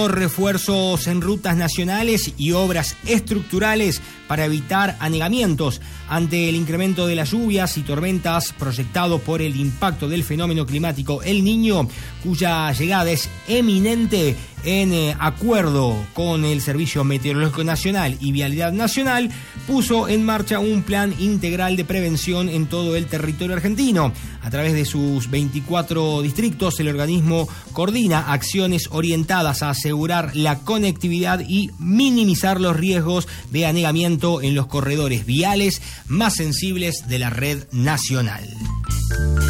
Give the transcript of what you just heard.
Refuerzos en rutas nacionales y obras estructurales para evitar anegamientos ante el incremento de las lluvias y tormentas proyectado por el impacto del fenómeno climático El Niño, cuya llegada es eminente. En acuerdo con el Servicio Meteorológico Nacional y Vialidad Nacional, puso en marcha un plan integral de prevención en todo el territorio argentino. A través de sus 24 distritos, el organismo coordina acciones orientadas a asegurar la conectividad y minimizar los riesgos de anegamiento en los corredores viales más sensibles de la red nacional.